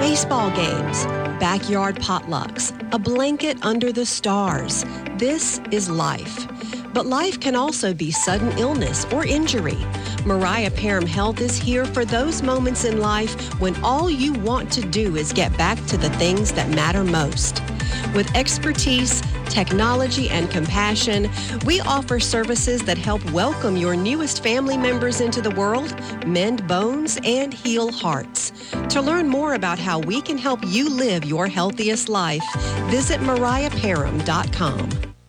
baseball games, backyard potlucks, a blanket under the stars. This is life. But life can also be sudden illness or injury. Mariah Parham Health is here for those moments in life when all you want to do is get back to the things that matter most. With expertise, technology, and compassion, we offer services that help welcome your newest family members into the world, mend bones, and heal hearts. To learn more about how we can help you live your healthiest life, visit MariahParham.com.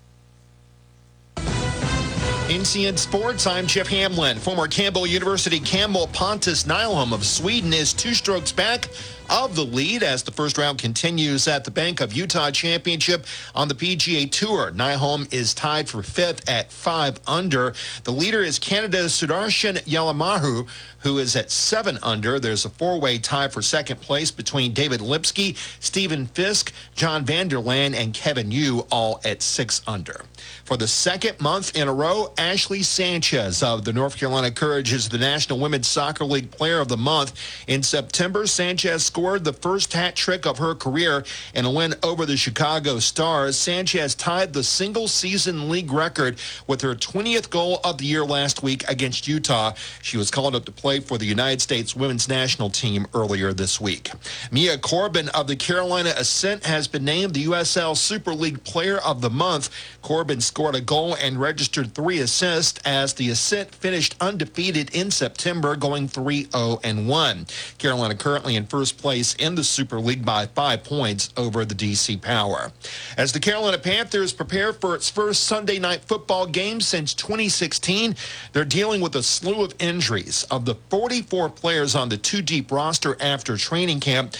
NCN Sports, I'm Jeff Hamlin. Former Campbell University Campbell Pontus Nyholm of Sweden is 2 strokes back of the lead as the first round continues at the Bank of Utah Championship on the PGA Tour. Nyholm is tied for 5th at 5 under. The leader is Canada's Sudarshan Yalamaru, who is at 7 under. There's a 4-way tie for second place between David Lipsky, Stephen Fisk, John Vanderland, and Kevin Yu, all at 6 under. For the second month in a row, Ashley Sanchez of the North Carolina Courage is the National Women's Soccer League Player of the Month. In September, Sanchez scored the first hat trick of her career in a win over the Chicago Stars. Sanchez tied the single-season league record with her 20th goal of the year last week against Utah. She was called up to play for the United States women's national team earlier this week. Mia Corbin of the Carolina Ascent has been named the USL Super League Player of the Month. Corbin scored a goal and registered 3 assists as the Ascent finished undefeated in September, going 3-0-1. Carolina currently in first place in the Super League by 5 points over the DC Power. As the Carolina Panthers prepare for its first Sunday night football game since 2016, they're dealing with a slew of injuries. Of the 44 players on the 2-deep roster after training camp,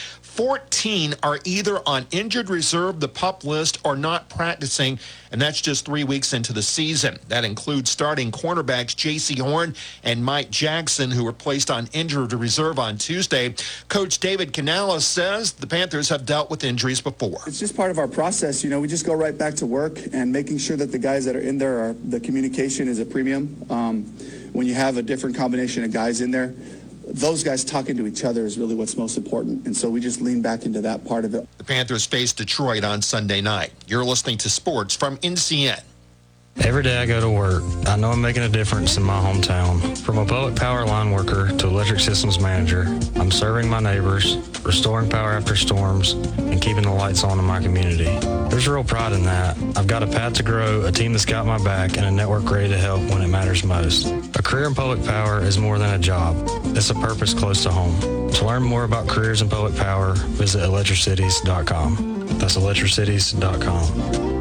14 are either on injured reserve, the PUP list, or not practicing, and that's just 3 weeks into the season. That includes starting cornerbacks J.C. Horn and Mike Jackson, who were placed on injured reserve on Tuesday. Coach David Canales says the Panthers have dealt with injuries before. It's just part of our process. You know, we just go right back to work and making sure that the guys that are in there, the communication is a premium. When you have a different combination of guys in there, those guys talking to each other is really what's most important. And so we just lean back into that part of it. The Panthers face Detroit on Sunday night. You're listening to Sports from NCN. Every day I go to work, I know I'm making a difference in my hometown. From a public power line worker to electric systems manager, I'm serving my neighbors, restoring power after storms, and keeping the lights on in my community. There's real pride in that. I've got a path to grow, a team that's got my back, and a network ready to help when it matters most. A career in public power is more than a job. It's a purpose close to home. To learn more about careers in public power, visit electricities.com. That's electricities.com.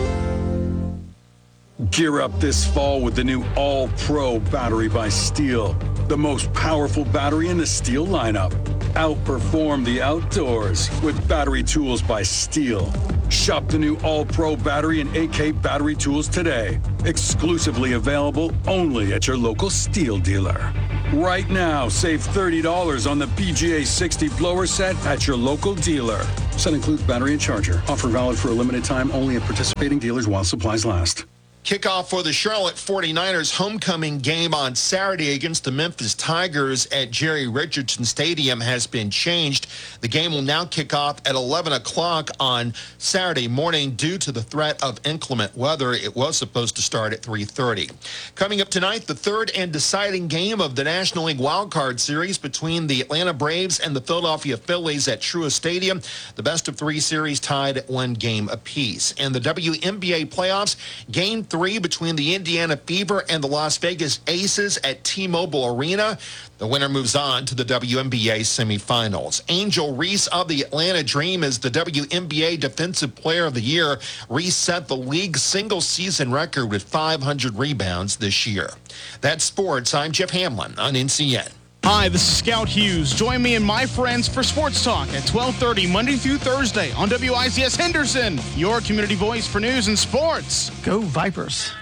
Gear up this fall with the new All-Pro battery by Steel, the most powerful battery in the Steel lineup. Outperform the outdoors with battery tools by Steel. Shop the new All-Pro battery and AK battery tools today. Exclusively available only at your local Steel dealer. Right now, save $30 on the BGA 60 blower set at your local dealer. Set includes battery and charger. Offer valid for a limited time only at participating dealers while supplies last. Kickoff for the Charlotte 49ers homecoming game on Saturday against the Memphis Tigers at Jerry Richardson Stadium has been changed. The game will now kick off at 11 o'clock on Saturday morning due to the threat of inclement weather. It was supposed to start at 3:30. Coming up tonight, the third and deciding game of the National League Wildcard Series between the Atlanta Braves and the Philadelphia Phillies at Truist Stadium. The best-of-3 series tied at 1 game apiece. And the WNBA playoffs, Game 3 between the Indiana Fever and the Las Vegas Aces at T-Mobile Arena. The winner moves on to the WNBA semifinals. Angel Reese of the Atlanta Dream is the WNBA Defensive Player of the Year. Reese set the league's single-season record with 500 rebounds this year. That's sports. I'm Jeff Hamlin on NCN. Hi, this is Scout Hughes. Join me and my friends for Sports Talk at 12:30 Monday through Thursday on WICS Henderson, your community voice for news and sports. Go Vipers.